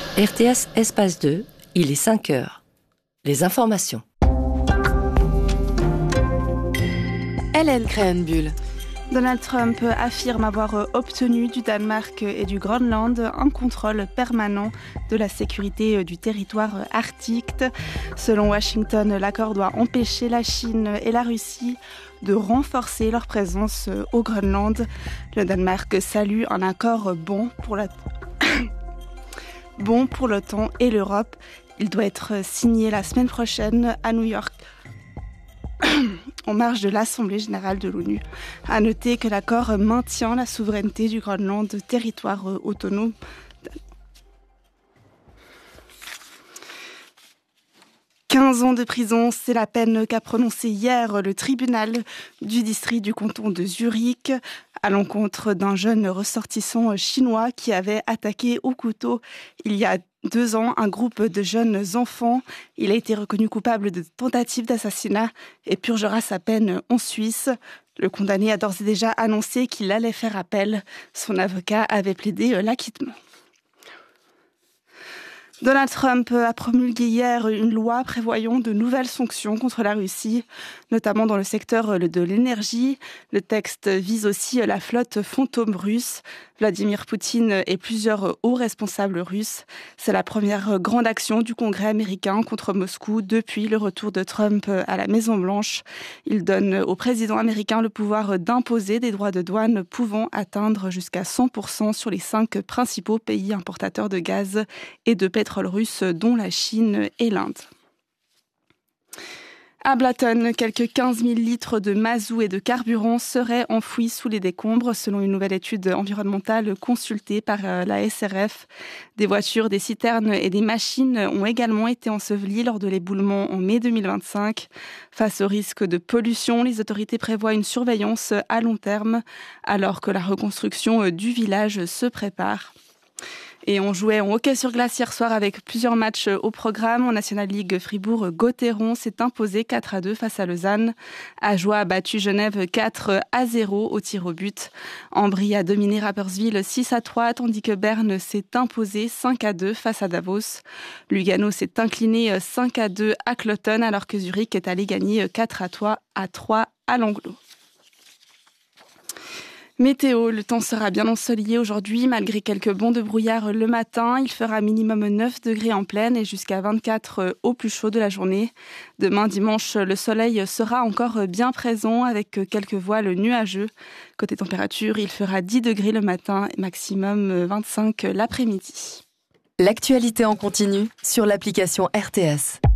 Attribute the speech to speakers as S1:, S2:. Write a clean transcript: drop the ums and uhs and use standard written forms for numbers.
S1: RTS Espace 2, il est 5 heures. Les informations.
S2: Hélène Krenbuhl.
S3: Donald Trump affirme avoir obtenu du Danemark et du Groenland un contrôle permanent de la sécurité du territoire arctique. Selon Washington, l'accord doit empêcher la Chine et la Russie de renforcer leur présence au Groenland. Le Danemark salue un accord bon pour l'OTAN et l'Europe. Il doit être signé la semaine prochaine à New York, en marge de l'Assemblée générale de l'ONU. À noter que l'accord maintient la souveraineté du Groenland, territoire autonome. 15 ans de prison, c'est la peine qu'a prononcée hier le tribunal du district du canton de Zurich à l'encontre d'un jeune ressortissant chinois qui avait attaqué au couteau il y a 2 ans un groupe de jeunes enfants. Il a été reconnu coupable de tentative d'assassinat et purgera sa peine en Suisse. Le condamné a d'ores et déjà annoncé qu'il allait faire appel. Son avocat avait plaidé l'acquittement. Donald Trump a promulgué hier une loi prévoyant de nouvelles sanctions contre la Russie, notamment dans le secteur de l'énergie. Le texte vise aussi la flotte fantôme russe. Vladimir Poutine et plusieurs hauts responsables russes. C'est la première grande action du Congrès américain contre Moscou depuis le retour de Trump à la Maison-Blanche. Il donne au président américain le pouvoir d'imposer des droits de douane pouvant atteindre jusqu'à 100% sur les 5 principaux pays importateurs de gaz et de pétrole russe, dont la Chine et l'Inde. À Blaton, quelques 15 000 litres de mazout et de carburant seraient enfouis sous les décombres, selon une nouvelle étude environnementale consultée par la SRF. Des voitures, des citernes et des machines ont également été ensevelies lors de l'éboulement en mai 2025. Face au risque de pollution, les autorités prévoient une surveillance à long terme, alors que la reconstruction du village se prépare. Et on jouait en hockey sur glace hier soir avec plusieurs matchs au programme. En National League, Fribourg-Gotteron s'est imposé 4-2 face à Lausanne. Ajoie a battu Genève 4-0 au tir au but. Ambry a dominé Rapperswil 6-3, tandis que Berne s'est imposé 5-2 face à Davos. Lugano s'est incliné 5-2 à Cloton, alors que Zurich est allé gagner 4-3 à Langlo. Météo, le temps sera bien ensoleillé aujourd'hui, malgré quelques bonds de brouillard le matin. Il fera minimum 9 degrés en pleine et jusqu'à 24 au plus chaud de la journée. Demain, dimanche, le soleil sera encore bien présent avec quelques voiles nuageux. Côté température, il fera 10 degrés le matin et maximum 25 l'après-midi.
S2: L'actualité en continu sur l'application RTS.